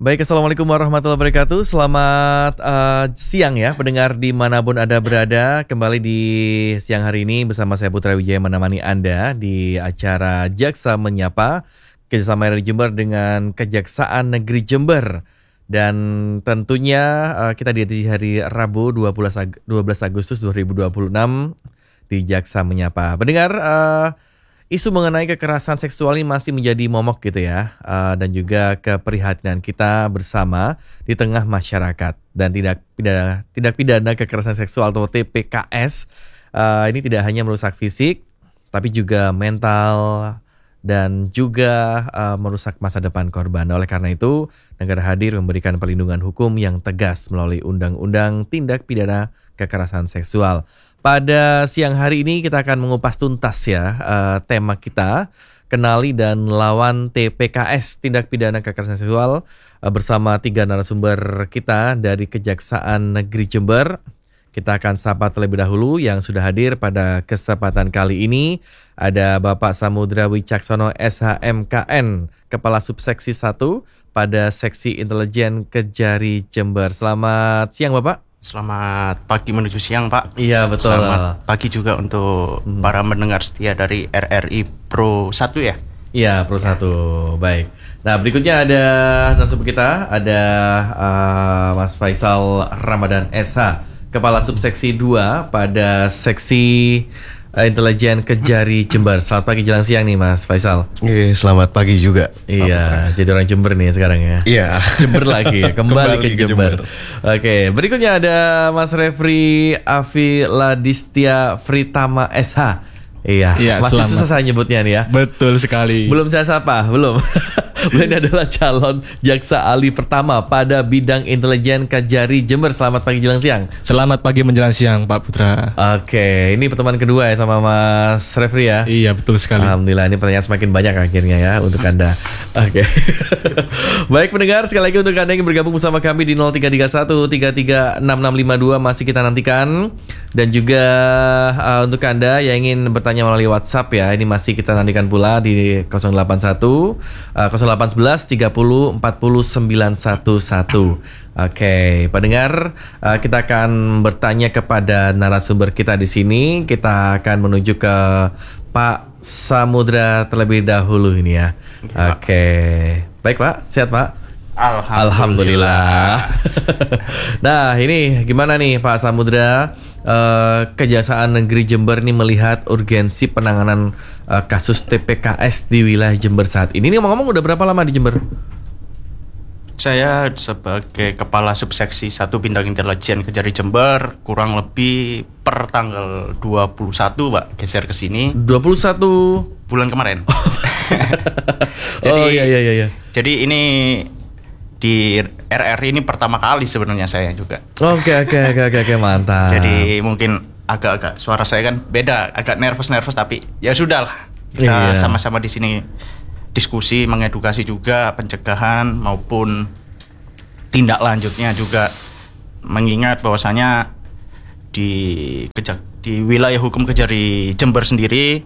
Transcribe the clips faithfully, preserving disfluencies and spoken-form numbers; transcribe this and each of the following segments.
Baik, Assalamualaikum warahmatullahi wabarakatuh. Selamat uh, siang ya, pendengar dimanapun Anda berada. Kembali di siang hari ini bersama saya Putra Wijaya menemani Anda di acara Jaksa Menyapa, kerjasama R R I Jember dengan Kejaksaan Negeri Jember. Dan tentunya uh, kita di hari Rabu dua belas Agustus dua ribu dua puluh enam di Jaksa Menyapa. Pendengar, uh, isu mengenai kekerasan seksual ini masih menjadi momok gitu ya, uh, dan juga keprihatinan kita bersama di tengah masyarakat. Dan tidak pidana, tidak pidana kekerasan seksual atau T P K S uh, ini tidak hanya merusak fisik, tapi juga mental dan juga uh, merusak masa depan korban. Oleh karena itu, negara hadir memberikan perlindungan hukum yang tegas melalui Undang-Undang Tindak Pidana Kekerasan Seksual. Pada siang hari ini kita akan mengupas tuntas ya uh, tema kita, kenali dan lawan T P K S, tindak pidana kekerasan seksual, uh, bersama tiga narasumber kita dari Kejaksaan Negeri Jember. Kita akan sapa terlebih dahulu yang sudah hadir pada kesempatan kali ini. Ada Bapak Samudra Wicaksono S H M K N, Kepala Subseksi satu pada Seksi Intelijen Kejari Jember. Selamat siang Bapak. Selamat pagi menuju siang Pak. Iya betul. Selamat pagi juga untuk hmm. para mendengar setia dari R R I Pro satu ya. Iya Pro satu, baik. Nah berikutnya ada narasumber kita, ada uh, Mas Faisal Ramadan S H, Kepala Subseksi dua pada Seksi uh, Intelijen Kejari Jember. Selamat pagi jelang siang nih Mas Faisal. Iya, selamat pagi juga. Iya, jadi orang Jember nih sekarang ya. Iya. Jember lagi ya, kembali, kembali ke, ke Jember. Jember. Oke, berikutnya ada Mas Refri Afi Ladistia Fritama S H. Iya, iya masih selamat. Susah saya nyebutnya nih ya. Betul sekali. Belum saya sapa, belum. Beliau adalah calon jaksa ahli pertama pada bidang intelijen Kejari Jember. Selamat pagi jelang siang. Selamat pagi menjelang siang Pak Putra. Oke, ini pertemuan kedua ya sama Mas Refri ya. Iya betul sekali. Alhamdulillah, ini pertanyaan semakin banyak akhirnya ya untuk Anda. Oke. Baik pendengar, sekali lagi untuk Anda yang bergabung bersama kami di nol tiga tiga satu tiga tiga enam enam lima dua masih kita nantikan. Dan juga uh, untuk Anda yang ingin bertanya melalui WhatsApp ya, ini masih kita nantikan pula di nol delapan satu uh, nol delapan satu satu tiga nol empat nol sembilan satu satu. Oke, pendengar, uh, kita akan bertanya kepada narasumber kita di sini. Kita akan menuju ke Pak Samudra terlebih dahulu ini ya. Oke, baik Pak, sehat Pak? Alhamdulillah. Alhamdulillah. Nah, ini gimana nih Pak Samudra? Uh, Kejaksaan Negeri Jember ini melihat urgensi penanganan uh, kasus T P K S di wilayah Jember saat ini. Ini ngomong-ngomong udah berapa lama di Jember? Saya sebagai Kepala Subseksi satu Bidang Intelijen Kejari Jember kurang lebih per tanggal dua puluh satu Pak, geser ke sini. dua puluh satu bulan kemarin. Jadi, oh iya iya iya. Jadi ini di R R I ini pertama kali sebenarnya saya juga. Oke oke oke oke oke mantap. Jadi mungkin agak-agak suara saya kan beda, agak nervous-nervous tapi ya sudah lah. Kita iya. sama-sama di sini diskusi, mengedukasi juga pencegahan maupun tindak lanjutnya juga, mengingat bahwasanya di kejak di wilayah hukum Kejari Jember sendiri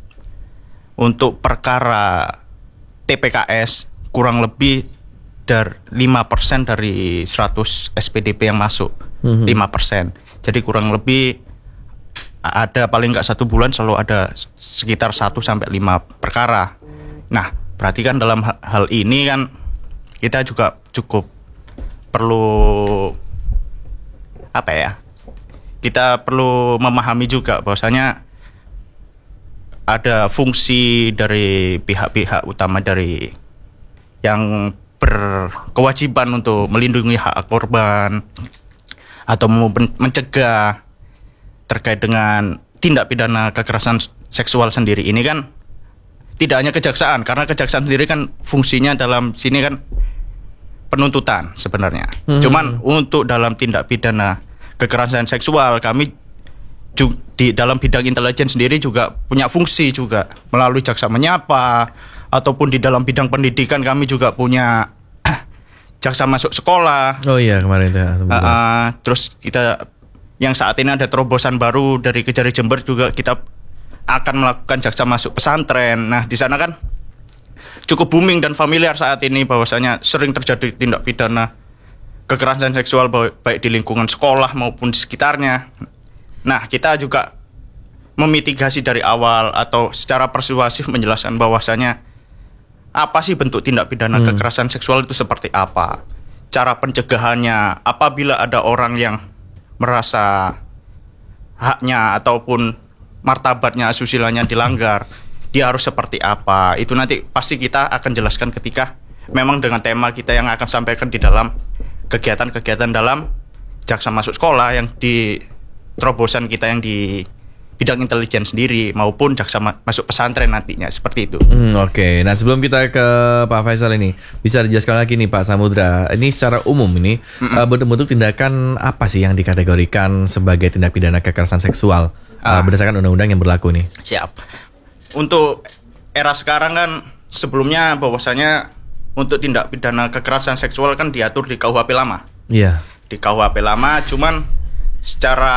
untuk perkara T P K S kurang lebih dari lima persen dari seratus S P D P yang masuk, mm-hmm. lima persen. Jadi kurang lebih ada paling nggak satu bulan selalu ada sekitar satu sampai lima perkara. Nah, berarti kan dalam hal ini kan kita juga cukup perlu apa ya? Kita perlu memahami juga bahwasanya ada fungsi dari pihak-pihak utama dari yang berkewajiban untuk melindungi hak korban atau mencegah terkait dengan tindak pidana kekerasan seksual sendiri. Ini kan tidak hanya kejaksaan, karena kejaksaan sendiri kan fungsinya dalam sini kan penuntutan sebenarnya. Hmm. Cuman untuk dalam tindak pidana kekerasan seksual kami juga, di dalam bidang intelijen sendiri juga punya fungsi juga melalui jaksa menyapa, ataupun di dalam bidang pendidikan kami juga punya jaksa masuk sekolah. Oh iya kemarin ya. Uh, uh, terus kita yang saat ini ada terobosan baru dari Kejari Jember juga kita akan melakukan jaksa masuk pesantren. Nah di sana kan cukup booming dan familiar saat ini, bahwasanya sering terjadi tindak pidana kekerasan seksual baik di lingkungan sekolah maupun di sekitarnya. Nah, kita juga memitigasi dari awal atau secara persuasif menjelaskan bahwasanya apa sih bentuk tindak pidana hmm. kekerasan seksual itu seperti apa, cara pencegahannya apabila ada orang yang merasa haknya ataupun martabatnya, asusila-nya dilanggar, dia harus seperti apa. Itu nanti pasti kita akan jelaskan ketika memang dengan tema kita yang akan sampaikan di dalam kegiatan-kegiatan dalam Jaksa Masuk Sekolah yang di terobosan kita yang di bidang intelijen sendiri maupun Jaksa Masuk Pesantren nantinya, seperti itu. Hmm, Oke, okay. Nah sebelum kita ke Pak Faisal ini, bisa dijelaskan lagi nih Pak Samudra, ini secara umum ini mm-hmm. uh, bentuk-bentuk tindakan apa sih yang dikategorikan sebagai tindak pidana kekerasan seksual ah. uh, berdasarkan undang-undang yang berlaku nih? Siap. Untuk era sekarang kan sebelumnya bahwasanya untuk tindak pidana kekerasan seksual kan diatur di K U H P lama. Iya. Di K U H P lama, cuman secara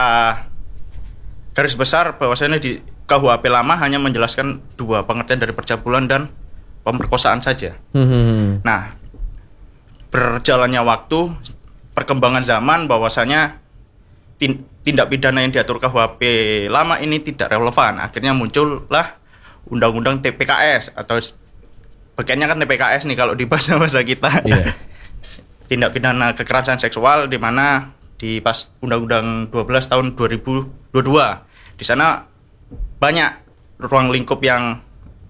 garis besar bahwasanya di K U H P lama hanya menjelaskan dua pengertian dari percabulan dan pemerkosaan saja. Hmm. Nah, berjalannya waktu, perkembangan zaman bahwasanya tindak pidana yang diatur K U H P lama ini tidak relevan. Akhirnya muncullah Undang-Undang T P K S atau pakaiannya kan T P K S nih kalau di bahasa-bahasa kita. Yeah. Tindak pidana kekerasan seksual di mana di pas Undang-Undang dua belas tahun dua ribu dua puluh dua. Di sana banyak ruang lingkup yang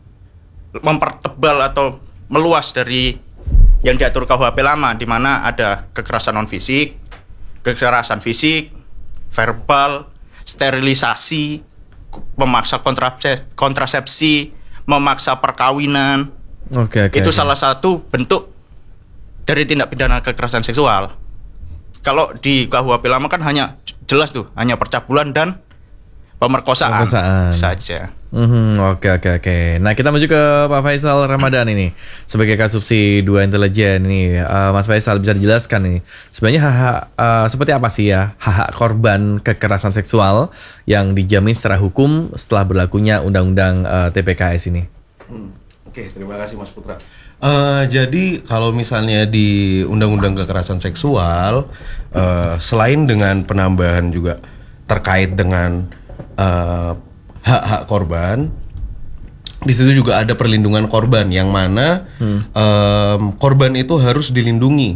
mempertebal atau meluas dari yang diatur K U H P lama, di mana ada kekerasan non fisik, kekerasan fisik, verbal, sterilisasi, memaksa kontrasepsi, memaksa perkawinan. Oke, oke, itu oke. salah satu bentuk dari tindak pidana kekerasan seksual. Kalau di K U H P lama kan hanya jelas tuh, hanya percabulan dan pemerkosaan, pemerkosaan. saja. Mm-hmm, oke oke oke. Nah kita menuju ke Pak Faisal Ramadan ini sebagai Kasubsi dua Intelijen ini. Uh, Mas Faisal bisa dijelaskan nih sebenarnya hak uh, seperti apa sih ya hak korban kekerasan seksual yang dijamin secara hukum setelah berlakunya Undang-Undang uh, T P K S ini? Hmm. Oke, terima kasih Mas Putra. Uh, jadi kalau misalnya di Undang-Undang Kekerasan Seksual, uh, selain dengan penambahan juga terkait dengan uh, hak-hak korban, di situ juga ada perlindungan korban yang mana hmm. um, korban itu harus dilindungi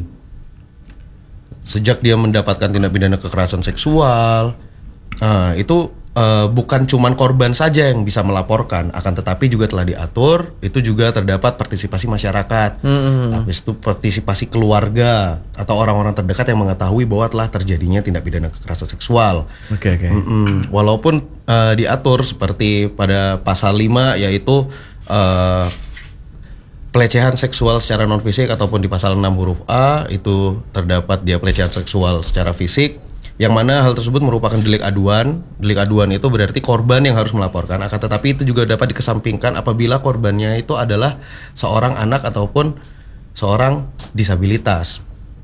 sejak dia mendapatkan tindak pidana kekerasan seksual. Uh, itu Uh, bukan cuman korban saja yang bisa melaporkan, akan tetapi juga telah diatur itu juga terdapat partisipasi masyarakat, mm-hmm. habis itu partisipasi keluarga atau orang-orang terdekat yang mengetahui bahwa telah terjadinya tindak pidana kekerasan seksual. Oke okay, oke. Okay. Walaupun uh, diatur seperti pada pasal lima yaitu uh, pelecehan seksual secara non fisik, ataupun di pasal enam huruf A itu terdapat dia pelecehan seksual secara fisik, yang mana hal tersebut merupakan delik aduan. Delik aduan itu berarti korban yang harus melaporkan, akan tetapi itu juga dapat dikesampingkan apabila korbannya itu adalah seorang anak ataupun seorang disabilitas.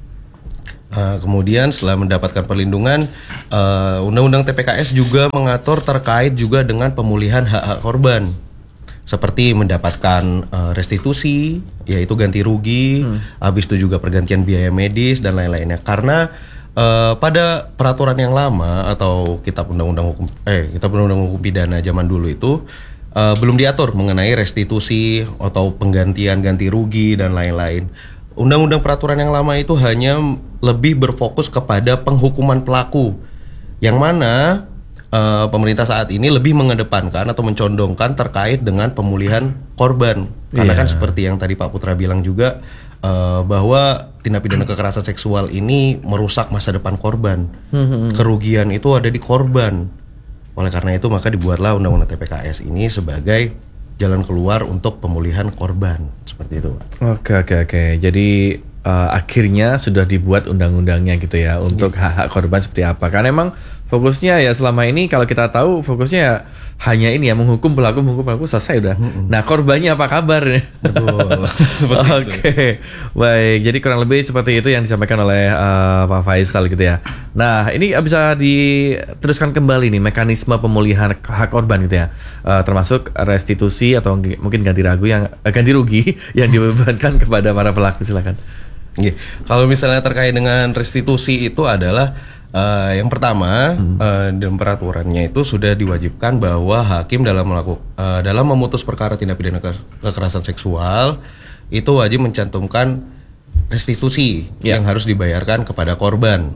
Uh, kemudian setelah mendapatkan perlindungan, uh, Undang-Undang T P K S juga mengatur terkait juga dengan pemulihan hak-hak korban, seperti mendapatkan uh, restitusi, yaitu ganti rugi, hmm. habis itu juga pergantian biaya medis dan lain-lainnya. Karena Uh, pada peraturan yang lama atau kitab undang-undang hukum eh kitab undang-undang hukum pidana zaman dulu itu uh, belum diatur mengenai restitusi atau penggantian ganti rugi dan lain-lain. Undang-undang peraturan yang lama itu hanya lebih berfokus kepada penghukuman pelaku, yang mana uh, pemerintah saat ini lebih mengedepankan atau mencondongkan terkait dengan pemulihan korban. Karena yeah. kan seperti yang tadi Pak Putra bilang juga, Uh, bahwa tindak pidana kekerasan seksual ini merusak masa depan korban. Hmm. Kerugian itu ada di korban. Oleh karena itu maka dibuatlah Undang-Undang T P K S ini sebagai jalan keluar untuk pemulihan korban. Seperti itu, Pak. Oke oke oke. Jadi uh, akhirnya sudah dibuat undang-undangnya gitu ya untuk hak-hak korban seperti apa. Karena memang fokusnya ya selama ini kalau kita tahu fokusnya ya hanya ini ya, menghukum pelaku, menghukum pelaku, selesai udah. Mm-mm. Nah, korbannya apa kabar? Betul. Seperti Oke, itu. Oke, baik. Jadi kurang lebih seperti itu yang disampaikan oleh uh, Pak Faisal gitu ya. Nah, ini bisa diteruskan kembali nih mekanisme pemulihan hak korban gitu ya, uh, termasuk restitusi atau g- mungkin ganti ragu yang uh, ganti rugi yang dibebankan kepada para pelaku. Silakan. Oke. Kalau misalnya terkait dengan restitusi itu adalah Uh, yang pertama, hmm. uh, dalam peraturannya itu sudah diwajibkan bahwa hakim dalam melakukan uh, dalam memutus perkara tindak pidana ke- kekerasan seksual itu wajib mencantumkan restitusi yeah. yang harus dibayarkan kepada korban.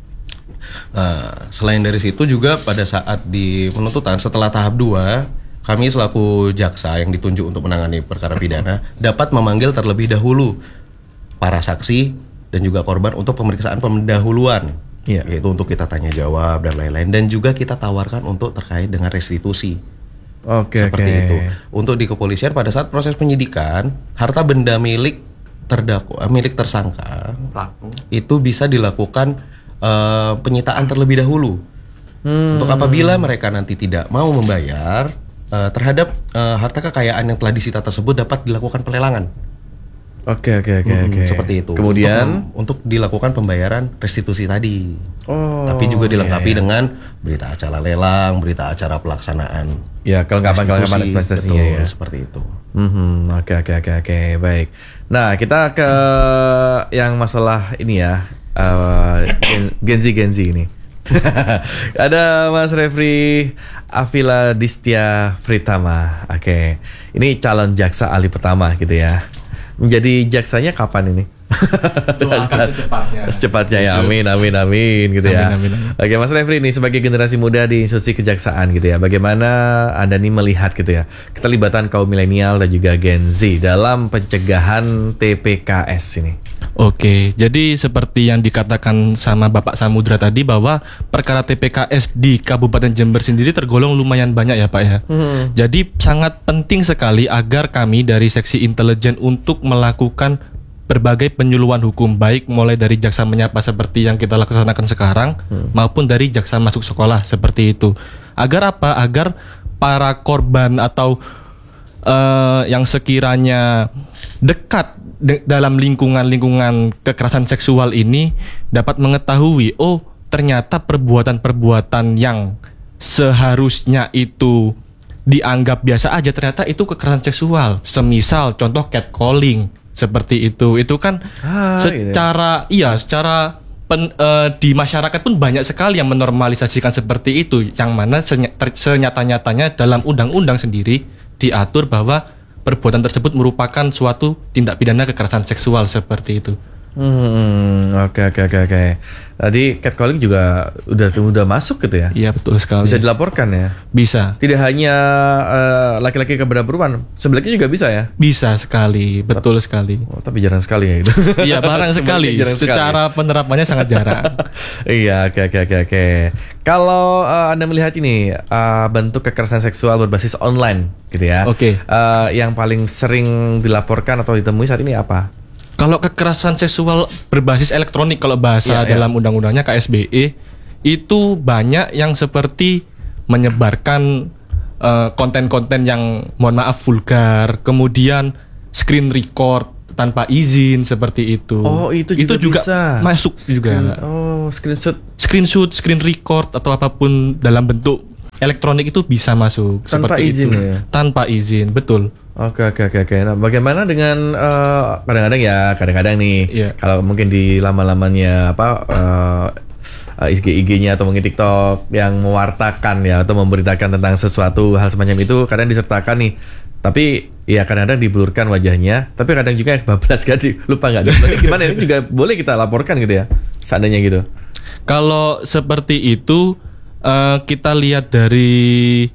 Uh, selain dari situ juga pada saat di penuntutan setelah tahap dua, kami selaku jaksa yang ditunjuk untuk menangani perkara pidana dapat memanggil terlebih dahulu para saksi dan juga korban untuk pemeriksaan pendahuluan. Yeah. Yaitu untuk kita tanya jawab dan lain-lain, dan juga kita tawarkan untuk terkait dengan restitusi. Oke, okay, seperti okay. itu. Untuk di kepolisian pada saat proses penyidikan, harta benda milik terdakwa, milik tersangka, pelaku, itu bisa dilakukan uh, penyitaan terlebih dahulu. Hmm. Untuk apabila mereka nanti tidak mau membayar uh, terhadap uh, harta kekayaan yang telah disita tersebut dapat dilakukan pelelangan. Oke oke oke hmm, oke. Seperti itu. Kemudian untuk, untuk dilakukan pembayaran restitusi tadi. Oh. Tapi juga dilengkapi yeah, yeah. dengan berita acara lelang, berita acara pelaksanaan. Ya, kelengkapan-kelengkapan investasinya ya. Seperti itu. Hmm, oke oke oke oke baik. Nah, kita ke yang masalah ini ya, uh, gen, Genzi Genzi ini. Ada Mas Refri Afila Distia Fritama. Oke. Ini calon jaksa ahli pertama gitu ya. Menjadi jaksanya kapan ini? Doakan secepatnya. Secepatnya ya, amin, amin, amin gitu ya. Amin, amin, amin. Oke, Mas Refri ini sebagai generasi muda di institusi kejaksaan gitu ya, bagaimana Anda nih melihat gitu ya keterlibatan kaum milenial dan juga Gen Z dalam pencegahan T P K S ini? Oke, jadi seperti yang dikatakan sama Bapak Samudra tadi bahwa perkara T P K S di Kabupaten Jember sendiri tergolong lumayan banyak ya Pak ya. Hmm. Jadi sangat penting sekali agar kami dari seksi intelijen untuk melakukan berbagai penyuluhan hukum, baik mulai dari jaksa menyapa seperti yang kita laksanakan sekarang hmm. maupun dari jaksa masuk sekolah seperti itu. Agar apa? Agar para korban atau uh, yang sekiranya dekat de- dalam lingkungan-lingkungan kekerasan seksual ini dapat mengetahui, oh ternyata perbuatan-perbuatan yang seharusnya itu dianggap biasa aja ternyata itu kekerasan seksual. Semisal contoh catcalling seperti itu, itu kan ah, secara gitu. iya secara pen, uh, di masyarakat pun banyak sekali yang menormalisasikan seperti itu, yang mana seny- ter- senyata-nyatanya dalam undang-undang sendiri diatur bahwa perbuatan tersebut merupakan suatu tindak pidana kekerasan seksual seperti itu. Hmm, oke oke oke oke. Tadi catcalling juga udah udah masuk gitu ya? Iya betul sekali. Bisa dilaporkan ya? Bisa. Tidak hanya uh, laki-laki kepada perempuan, sebaliknya juga bisa ya? Bisa sekali, betul tapi, sekali. Oh, tapi jarang sekali ya itu. Iya jarang sekali. jarang Secara sekali. penerapannya sangat jarang. Iya oke oke oke oke. Kalau uh, Anda melihat ini uh, bentuk kekerasan seksual berbasis online gitu ya? Oke. Okay. Uh, yang paling sering dilaporkan atau ditemui saat ini apa? Kalau kekerasan seksual berbasis elektronik, kalau bahasa ya, dalam ya. undang-undangnya K S B E, itu banyak yang seperti menyebarkan uh, konten-konten yang mohon maaf vulgar, kemudian screen record tanpa izin seperti itu. Oh, itu juga, itu juga bisa. masuk screen, juga. Oh, screenshot, screenshot, screen record atau apapun dalam bentuk elektronik itu bisa masuk tanpa seperti izin itu. Ya? Tanpa izin, betul. Oke oke oke oke. Nah, bagaimana dengan uh, kadang-kadang ya kadang-kadang nih yeah. kalau mungkin di lama-lamanya apa uh, I G I G-nya atau mungkin TikTok yang mewartakan ya atau memberitakan tentang sesuatu hal semacam itu kadang disertakan nih. Tapi ya kadang-kadang diblurkan wajahnya, tapi kadang juga bablas kan lupa nggak. Berarti gimana ini juga boleh kita laporkan gitu ya seandainya gitu. Kalau seperti itu uh, kita lihat dari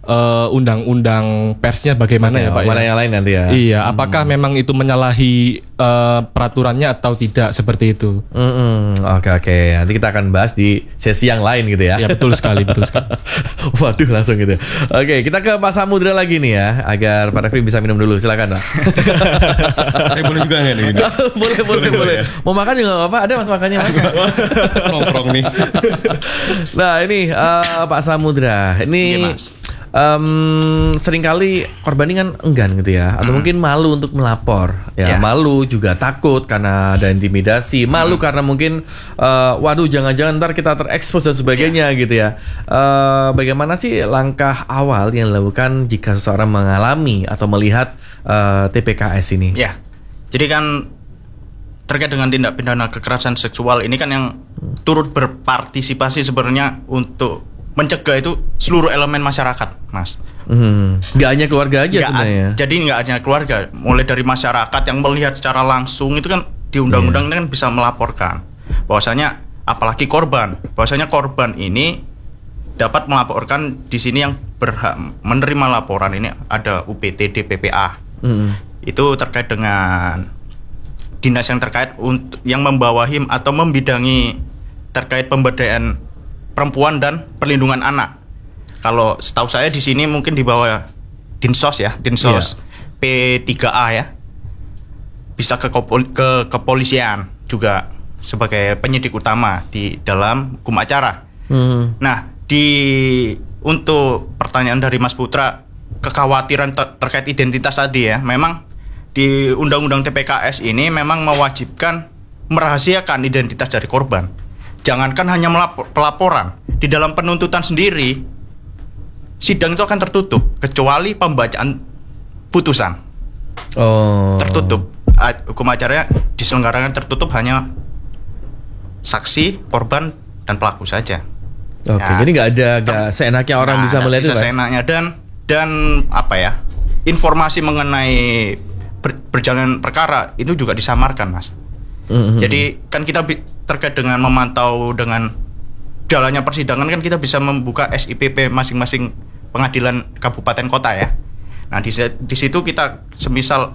uh, undang-undang persnya bagaimana ya, Pak? Mana ya? yang lain nanti ya? Iya, apakah hmm. memang itu menyalahi uh, peraturannya atau tidak seperti itu? Mm-mm. Oke oke, nanti kita akan bahas di sesi yang lain gitu ya. Ya betul sekali, betul sekali. Waduh langsung gitu. Oke, kita ke Pak Samudra lagi nih ya, agar Pak Refli bisa minum dulu. Silakan Pak. Saya boleh juga nggak nih? boleh boleh boleh. Mau makan juga nggak apa-apa. Ada mas makannya mas. Nongkrong nih. Nah ini uh, Pak Samudra, ini um, seringkali korban ini kan enggan gitu ya, atau mm. mungkin malu untuk melapor, ya yeah. malu juga takut karena ada intimidasi, malu mm. karena mungkin, uh, waduh jangan-jangan ntar kita terekspos dan sebagainya yeah. gitu ya. Uh, bagaimana sih langkah awal yang dilakukan jika seseorang mengalami atau melihat uh, T P K S ini? Ya, yeah. jadi kan terkait dengan tindak pidana kekerasan seksual ini kan yang turut berpartisipasi sebenarnya untuk mencegah itu seluruh elemen masyarakat, Mas. Hmm. Gak hanya keluarga aja gak sebenarnya. A- jadi nggak hanya keluarga, mulai dari masyarakat yang melihat secara langsung itu kan di undang-undang yeah. kan bisa melaporkan. Bahwasanya apalagi korban, bahwasanya korban ini dapat melaporkan di sini yang berhak menerima laporan ini ada U P T D P P A. Hmm. Itu terkait dengan dinas yang terkait untuk yang membawahi atau membidangi terkait pemberdayaan perempuan dan perlindungan anak. Kalau setahu saya di sini mungkin di bawah Dinsos ya, Dinsos yeah. P tiga A ya. Bisa ke, ke kepolisian juga sebagai penyidik utama di dalam hukum acara. Hmm. Nah, di untuk pertanyaan dari Mas Putra, kekhawatiran ter- terkait identitas tadi ya, memang di Undang-Undang T P K S ini memang mewajibkan merahasiakan identitas dari korban. Jangankan hanya melapor, pelaporan, di dalam penuntutan sendiri sidang itu akan tertutup kecuali pembacaan putusan. Oh. Tertutup. Hukum acaranya diselenggarakan tertutup hanya saksi, korban dan pelaku saja. Oke, ya, jadi nggak ada nggak seenaknya orang nah, bisa melihat bisa itu. Bisa seenaknya dan dan apa ya? Informasi mengenai ber, berjalan perkara itu juga disamarkan, Mas. Mm-hmm. Jadi kan kita bi- terkait dengan memantau dengan jalannya persidangan kan kita bisa membuka S I P P masing-masing pengadilan kabupaten kota ya. Nah di, di situ kita semisal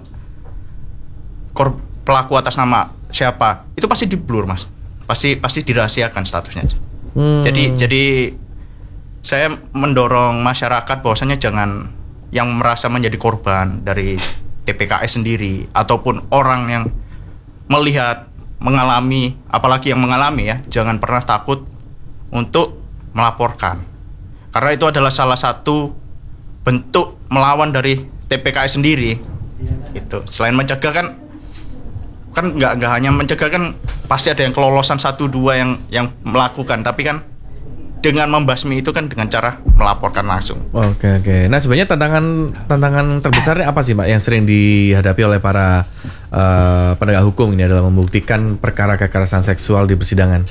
kor, pelaku atas nama siapa itu pasti di-blur, Mas. Pasti pasti dirahasiakan statusnya. Hmm. Jadi jadi saya mendorong masyarakat bahwasanya jangan yang merasa menjadi korban dari T P K S sendiri ataupun orang yang melihat, mengalami, apalagi yang mengalami ya, jangan pernah takut untuk melaporkan. Karena itu adalah salah satu bentuk melawan dari T P K S sendiri. Itu. Selain mencegah kan kan nggak nggak hanya mencegah, kan pasti ada yang kelolosan satu dua yang yang melakukan, tapi kan dengan membasmi itu kan dengan cara melaporkan langsung. Oke oke. Nah sebenarnya tantangan tantangan terbesarnya apa sih Mbak yang sering dihadapi oleh para uh, penegak hukum ini dalam membuktikan perkara kekerasan seksual di persidangan?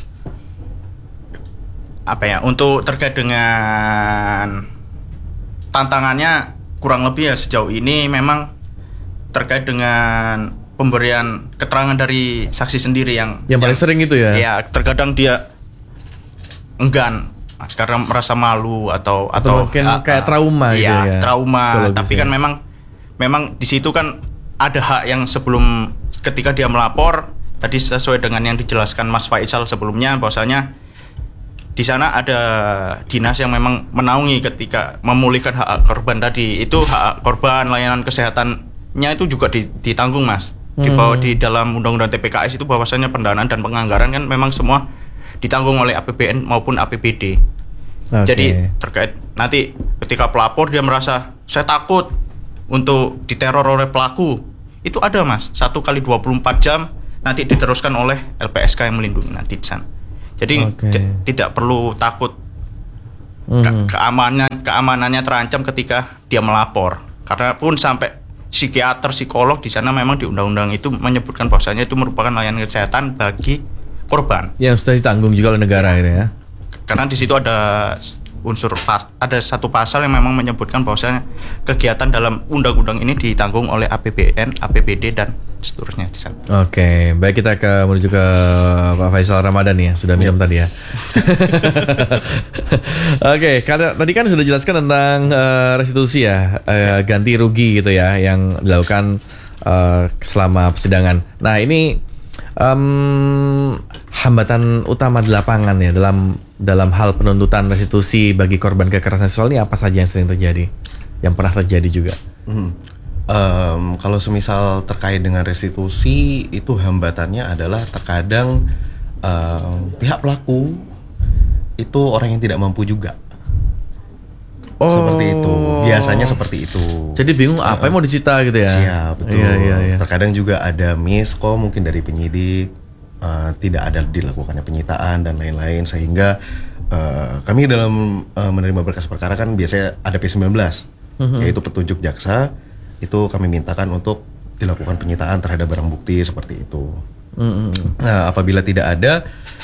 Apa ya, untuk terkait dengan tantangannya kurang lebih ya sejauh ini memang terkait dengan pemberian keterangan dari saksi sendiri yang yang paling yang, sering itu ya. Ya, terkadang dia enggan karena merasa malu atau atau, atau mungkin uh, kayak trauma iya, gitu ya. trauma, tapi kan memang memang di situ kan ada hak yang sebelum ketika dia melapor tadi sesuai dengan yang dijelaskan Mas Faisal sebelumnya, bahwasanya di sana ada dinas yang memang menaungi ketika memulihkan hak korban tadi. Itu hak korban, layanan kesehatannya itu juga ditanggung, Mas. Di bawah di dalam Undang-Undang T P K S itu bahwasanya pendanaan dan penganggaran kan memang semua ditanggung oleh A P B N maupun A P B D. Okay. Jadi terkait nanti ketika pelapor dia merasa saya takut untuk diteror oleh pelaku, itu ada, Mas, satu kali dua puluh empat jam nanti diteruskan oleh L P S K yang melindungi nanti di sana. Jadi okay. t- tidak perlu takut mm. ke- keamanan keamanannya terancam ketika dia melapor. Karena pun sampai psikiater, psikolog di sana memang di undang-undang itu menyebutkan bahwasanya itu merupakan layanan kesehatan bagi korban yang sudah ditanggung juga oleh negara ini ya. Karena di situ ada unsur pas, ada satu pasal yang memang menyebutkan bahwasanya kegiatan dalam undang-undang ini ditanggung oleh A P B N, A P B D dan seterusnya di sana. Oke, baik kita ke menuju ke Pak Faisal Ramadan ya, sudah minum tadi ya. Oke, karena tadi kan sudah jelaskan tentang uh, restitusi ya, uh, ganti rugi gitu ya yang dilakukan uh, selama persidangan. Nah ini um, hambatan utama di lapangan ya dalam dalam hal penuntutan restitusi bagi korban kekerasan seksual ini apa saja yang sering terjadi, yang pernah terjadi juga? Hmm. Um, kalau semisal terkait dengan restitusi itu hambatannya adalah terkadang um, pihak pelaku itu orang yang tidak mampu juga. Oh. Seperti itu, biasanya seperti itu. Jadi bingung apa yang mau disita gitu ya? Siap, betul. Iya, iya, iya. Terkadang juga ada misko mungkin dari penyidik, uh, tidak ada dilakukannya penyitaan dan lain-lain, sehingga uh, kami dalam uh, menerima berkas perkara kan biasanya ada P sembilan belas, mm-hmm. yaitu petunjuk jaksa, itu kami mintakan untuk dilakukan penyitaan terhadap barang bukti seperti itu. Mm-hmm. Nah, apabila tidak ada,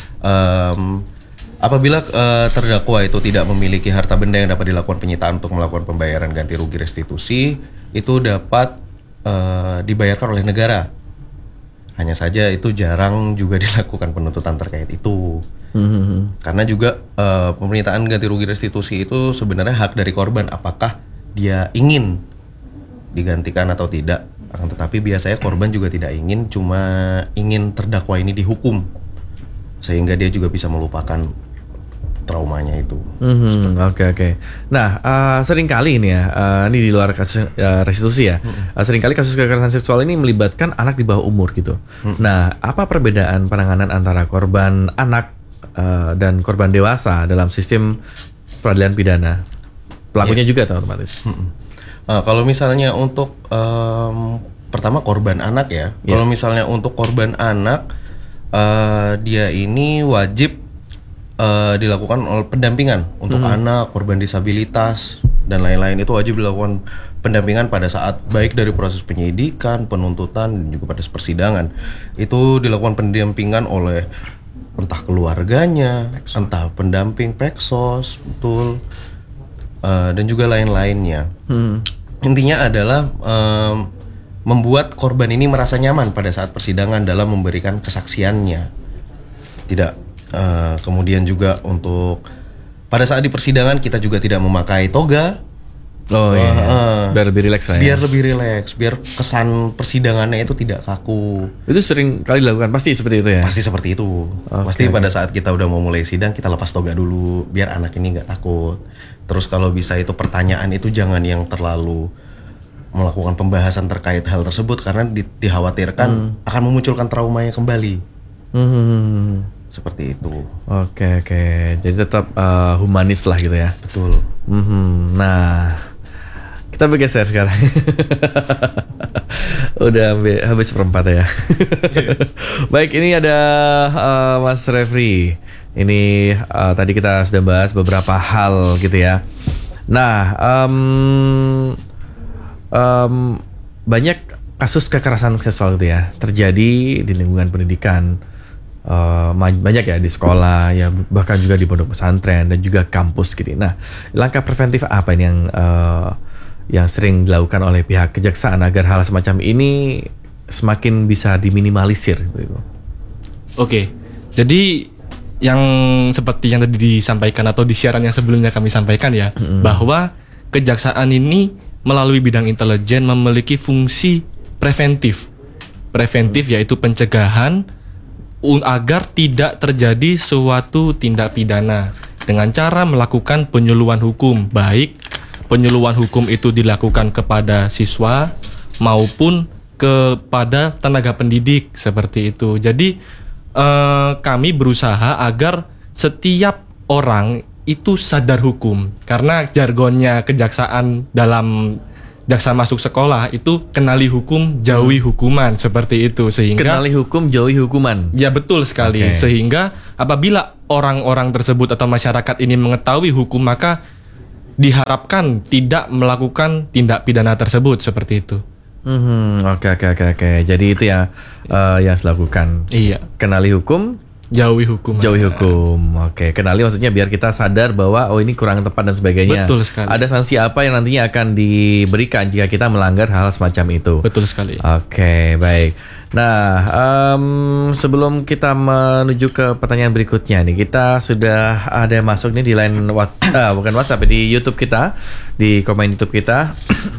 um, apabila uh, terdakwa itu tidak memiliki harta benda yang dapat dilakukan penyitaan untuk melakukan pembayaran ganti rugi restitusi, itu dapat uh, dibayarkan oleh negara. Hanya saja itu jarang juga dilakukan penuntutan terkait itu. Mm-hmm. Karena juga uh, pemerintahan ganti rugi restitusi itu sebenarnya hak dari korban, apakah dia ingin digantikan atau tidak. Akan tetapi biasanya korban juga tidak ingin, cuma ingin terdakwa ini dihukum, sehingga dia juga bisa melupakan traumanya itu. Mm-hmm, oke oke. Nah, uh, seringkali ini ya, uh, ini di luar kasus uh, restitusi ya, mm-hmm. uh, seringkali kasus kekerasan seksual ini melibatkan anak di bawah umur gitu. Mm-hmm. Nah, apa perbedaan penanganan antara korban anak uh, dan korban dewasa dalam sistem peradilan pidana? Pelakunya yeah. juga otomatis. Mm-hmm. Uh, kalau misalnya untuk um, pertama korban anak ya, yeah. kalau misalnya untuk korban anak, uh, dia ini wajib Uh, dilakukan oleh pendampingan untuk hmm. anak, korban disabilitas dan lain-lain, itu wajib dilakukan pendampingan pada saat baik dari proses penyidikan, penuntutan dan juga pada persidangan. Itu dilakukan pendampingan oleh entah keluarganya, Peksos. entah pendamping Peksos, betul, uh, dan juga lain-lainnya. Hmm. Intinya adalah um, membuat korban ini merasa nyaman pada saat persidangan dalam memberikan kesaksiannya. Tidak Uh, kemudian juga untuk pada saat di persidangan kita juga tidak memakai toga. Oh iya, uh, uh, biar lebih rileks lah ya. Biar lebih rileks, biar kesan persidangannya itu tidak kaku. Itu sering kali dilakukan, pasti seperti itu ya? Pasti seperti itu. Okay, pasti okay. Pada saat kita udah mau mulai sidang kita lepas toga dulu, biar anak ini nggak takut. Terus kalau bisa itu pertanyaan itu jangan yang terlalu melakukan pembahasan terkait hal tersebut, karena di, dikhawatirkan hmm. akan memunculkan traumanya kembali. Hmm. Seperti itu. Oke oke. Jadi tetap uh, humanis lah gitu ya. Betul. Mm-hmm. Nah, kita bergeser sekarang. Udah ambil, habis seperempat ya. Baik, ini ada uh, Mas Refri. Ini uh, tadi kita sudah bahas beberapa hal gitu ya. Nah, um, um, banyak kasus kekerasan seksual gitu ya terjadi di lingkungan pendidikan. Uh, banyak ya di sekolah ya, bahkan juga di pondok pesantren dan juga kampus gitu. Nah, langkah preventif apa ini yang uh, yang sering dilakukan oleh pihak kejaksaan agar hal semacam ini semakin bisa diminimalisir gitu? Oke, jadi yang seperti yang tadi disampaikan atau di siaran yang sebelumnya kami sampaikan ya, mm-hmm. bahwa kejaksaan ini melalui bidang intelijen memiliki fungsi preventif. Preventif mm-hmm. yaitu pencegahan agar tidak terjadi suatu tindak pidana dengan cara melakukan penyuluhan hukum, baik penyuluhan hukum itu dilakukan kepada siswa maupun kepada tenaga pendidik seperti itu. Jadi eh, kami berusaha agar setiap orang itu sadar hukum, karena jargonnya kejaksaan dalam jaksa masuk sekolah itu kenali hukum, jauhi hukuman seperti itu, sehingga kenali hukum, jauhi hukuman. Ya betul sekali. Okay. Sehingga apabila orang-orang tersebut atau masyarakat ini mengetahui hukum, maka diharapkan tidak melakukan tindak pidana tersebut seperti itu. Hmm, oke oke oke oke. Jadi itu ya uh, yang harus dilakukan. Iya. Kenali hukum, Jauhi hukum. Jauhi hukum. Oke, kenali maksudnya biar kita sadar bahwa oh ini kurang tepat dan sebagainya. Betul sekali. Ada sanksi apa yang nantinya akan diberikan jika kita melanggar hal semacam itu. Betul sekali. Oke, baik. Nah, em, sebelum kita menuju ke pertanyaan berikutnya nih, kita sudah ada yang masuk nih di line WhatsApp, ah, bukan WhatsApp, di YouTube kita, di komen YouTube kita.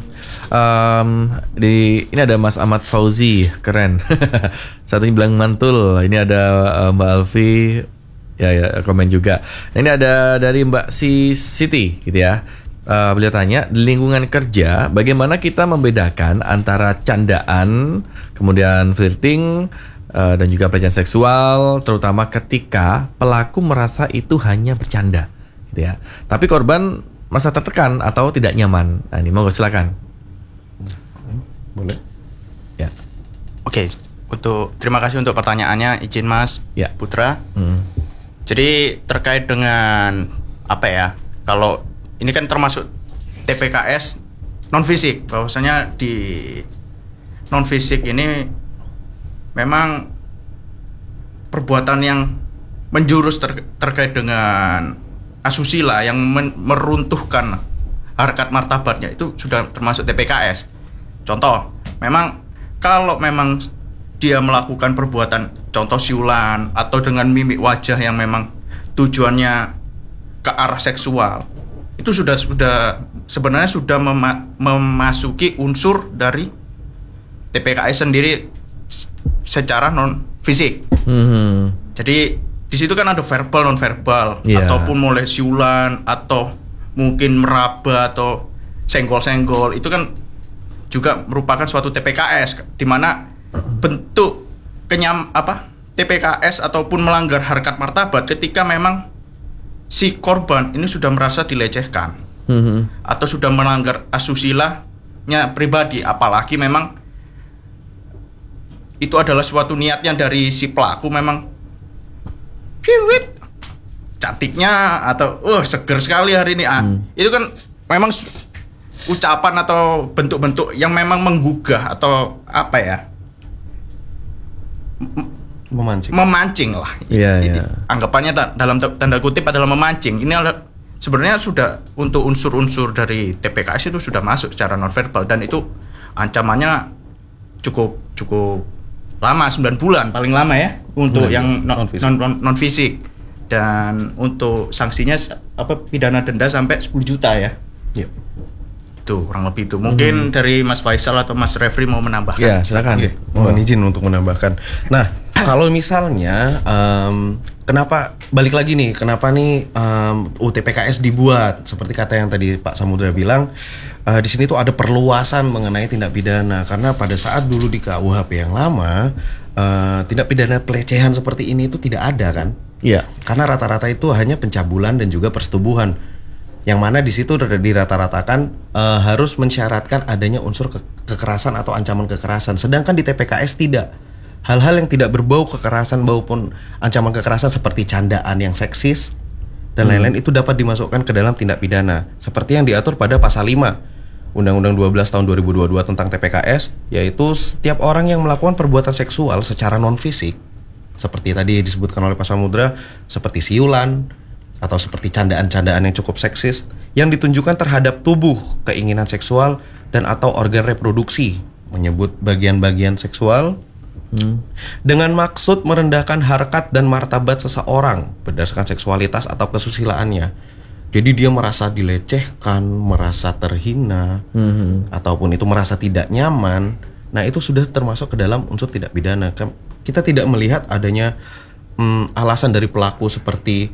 Um, di ini ada Mas Ahmad Fauzi, keren. Satunya bilang mantul. Ini ada uh, Mbak Alfi, ya ya komen juga. Nah, ini ada dari Mbak Si Siti, gitu ya. Uh, beliau tanya, di lingkungan kerja, bagaimana kita membedakan antara candaan, kemudian flirting, uh, dan juga pelecehan seksual, terutama ketika pelaku merasa itu hanya bercanda, gitu ya. Tapi korban merasa tertekan atau tidak nyaman. Nah, ini monggo silakan. Boleh. Ya. Oke, untuk terima kasih untuk pertanyaannya, izin Mas Ya. Putra. Hmm. Jadi terkait dengan apa ya? Kalau ini kan termasuk T P K S non fisik, bahwasanya di non fisik ini memang perbuatan yang menjurus ter- terkait dengan asusila yang men- meruntuhkan harkat martabatnya itu sudah termasuk T P K S. Contoh, memang kalau memang dia melakukan perbuatan contoh siulan atau dengan mimik wajah yang memang tujuannya ke arah seksual, itu sudah sudah sebenarnya sudah mema- memasuki unsur dari T P K S sendiri secara non fisik. Hmm. Jadi di situ kan ada verbal non verbal, Yeah. ataupun mulai siulan atau mungkin meraba atau senggol-senggol, itu kan juga merupakan suatu T P K S di mana bentuk kenyam apa T P K S ataupun melanggar harkat martabat ketika memang si korban ini sudah merasa dilecehkan Hmm. atau sudah melanggar asusila-nya pribadi, apalagi memang itu adalah suatu niatnya dari si pelaku memang piwit cantiknya atau wah seger sekali hari ini ah, Hmm. itu kan memang su- ucapan atau bentuk-bentuk yang memang menggugah atau apa ya Memancing. memancing lah. Iya, Jadi, iya. anggapannya ta- dalam t- tanda kutip adalah memancing. Ini adalah sebenarnya sudah untuk unsur-unsur dari T P K S itu sudah masuk secara nonverbal dan itu ancamannya cukup cukup lama, sembilan bulan paling lama ya untuk Hmm, yang non, non-fisik. non, non, non fisik, dan untuk sanksinya apa pidana denda sampai sepuluh juta ya. Iya. Itu kurang lebih itu. Mungkin dari Mas Faisal atau Mas Refri mau menambahkan. Ya, silakan. Oke, mohon izin untuk menambahkan. Nah, kalau misalnya em, kenapa balik lagi nih, kenapa nih em, U T P K S dibuat? Seperti kata yang tadi Pak Samudra bilang, eh, di sini tuh ada perluasan mengenai tindak pidana karena pada saat dulu di K U H P yang lama eh, tindak pidana pelecehan seperti ini itu tidak ada kan? Iya. Karena rata-rata itu hanya pencabulan dan juga persetubuhan. Yang mana di situ dirata-ratakan eh, harus mensyaratkan adanya unsur ke- kekerasan atau ancaman kekerasan. Sedangkan di T P K S tidak. Hal-hal yang tidak berbau kekerasan maupun ancaman kekerasan seperti candaan yang seksis dan lain-lain itu dapat dimasukkan ke dalam tindak pidana. Seperti yang diatur pada pasal lima Undang-Undang dua belas tahun dua ribu dua puluh dua tentang T P K S, yaitu setiap orang yang melakukan perbuatan seksual secara non fisik seperti tadi disebutkan oleh Pak Samudra, seperti siulan atau seperti candaan-candaan yang cukup seksis yang ditunjukkan terhadap tubuh, keinginan seksual dan atau organ reproduksi, menyebut bagian-bagian seksual Hmm. dengan maksud merendahkan harkat dan martabat seseorang berdasarkan seksualitas atau kesusilaannya. Jadi dia merasa dilecehkan, merasa terhina, Hmm. ataupun itu merasa tidak nyaman. Nah, itu sudah termasuk ke dalam unsur tidak pidana. Kan kita tidak melihat adanya mm, alasan dari pelaku seperti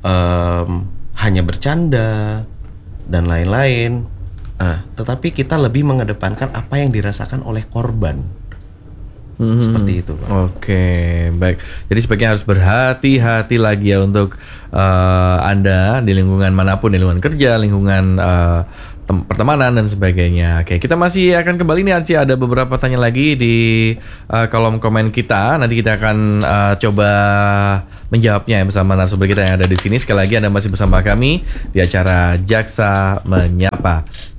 em, hanya bercanda dan lain-lain. Nah, tetapi kita lebih mengedepankan apa yang dirasakan oleh korban. Hmm. Seperti itu, Pak. Oke, baik. Jadi sebaiknya harus berhati-hati lagi ya untuk eh, Anda di lingkungan manapun, di lingkungan kerja, lingkungan eh, tem- pertemanan dan sebagainya. Oke, kita masih akan kembali nih Arci, ada beberapa tanya lagi di eh, kolom komen kita. Nanti kita akan eh, coba menjawabnya ya bersama narasumber kita yang ada di sini. Sekali lagi Anda masih bersama kami di acara Jaksa Menyapa.